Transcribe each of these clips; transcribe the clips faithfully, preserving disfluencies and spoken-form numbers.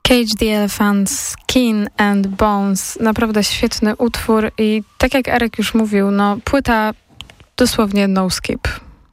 Cage the Elephant, Skin and Bones. Naprawdę świetny utwór i tak jak Arek już mówił, no płyta dosłownie no skip.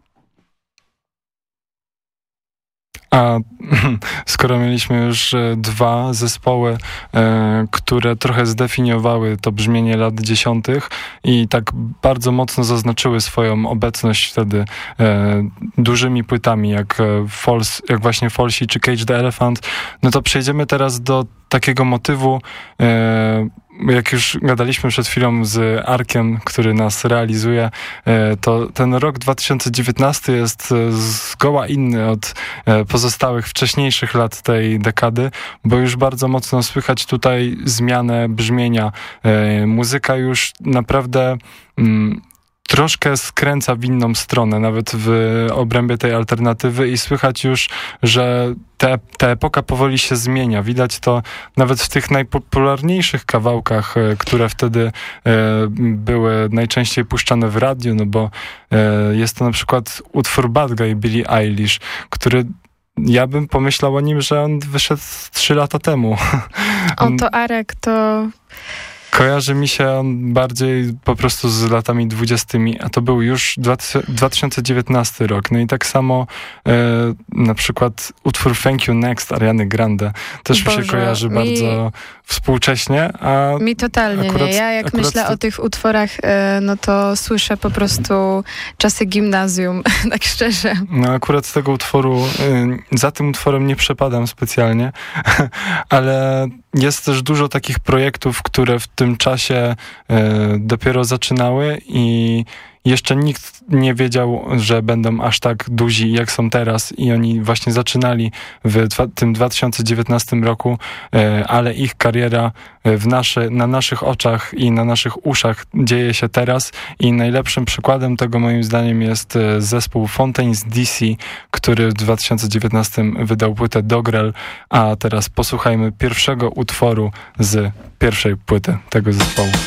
A skoro mieliśmy już dwa zespoły, e, które trochę zdefiniowały to brzmienie lat dziesiątych i tak bardzo mocno zaznaczyły swoją obecność wtedy e, dużymi płytami, jak, False, jak właśnie Falsi czy Cage the Elephant, no to przejdziemy teraz do takiego motywu, e, jak już gadaliśmy przed chwilą z Arkiem, który nas realizuje, to ten rok dwa tysiące dziewiętnasty jest zgoła inny od pozostałych wcześniejszych lat tej dekady, bo już bardzo mocno słychać tutaj zmianę brzmienia. Muzyka już naprawdę troszkę skręca w inną stronę, nawet w obrębie tej alternatywy i słychać już, że te, ta epoka powoli się zmienia. Widać to nawet w tych najpopularniejszych kawałkach, które wtedy e, były najczęściej puszczane w radiu, no bo e, jest to na przykład utwór Bad Guy Billie Eilish, który ja bym pomyślał o nim, że on wyszedł trzy lata temu. Oto Arek to... Kojarzy mi się on bardziej po prostu z latami dwudziestymi, a to był już dwa tysiące dziewiętnasty rok. No i tak samo e, na przykład utwór Thank You Next Ariany Grande też Boże, mi się kojarzy mi, bardzo współcześnie, a mi totalnie akurat, nie. Ja jak akurat myślę to... o tych utworach, e, no to słyszę po prostu czasy gimnazjum, tak szczerze. No akurat z tego utworu, e, za tym utworem nie przepadam specjalnie, ale jest też dużo takich projektów, które w tym czasie e, dopiero zaczynały i jeszcze nikt nie wiedział, że będą aż tak duzi, jak są teraz i oni właśnie zaczynali w dwa, tym dwa tysiące dziewiętnastym roku, e, ale ich kariera w nasze, na naszych oczach i na naszych uszach dzieje się teraz i najlepszym przykładem tego moim zdaniem jest zespół Fontaines D C, który w dwa tysiące dziewiętnastym wydał płytę Dogrel, a teraz posłuchajmy pierwszego utworu z pierwszej płyty tego zespołu.